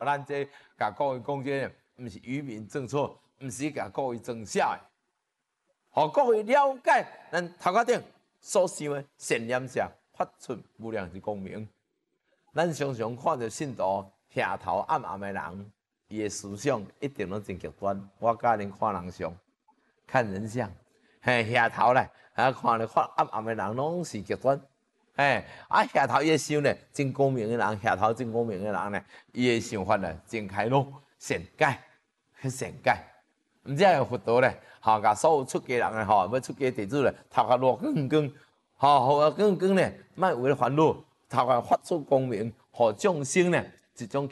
咱这甲各位讲这个，毋是愚民政策，毋是甲各位装傻的，互各位了解咱头壳顶所想的善念者发出无量之光明。咱常常看到信徒下头暗暗的人，伊的思想一定拢真极端。我教恁看人相，看人相，下头咧，看暗暗的人拢是极端。下头伊的想咧，真光明的人，下头真光明的人咧，伊的想法咧真开朗、善解，善解。毋只有佛陀咧，甲所有出家人咧，要出家弟子咧，头壳落光光，互光光咧，莫为了烦恼，头壳发出光明，互众生咧一种